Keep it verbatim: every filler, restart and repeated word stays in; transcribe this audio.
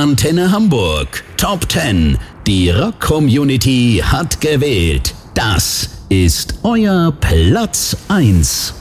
Antenne Hamburg. Top zehn. Die Rock-Community hat gewählt. Das ist euer Platz eins.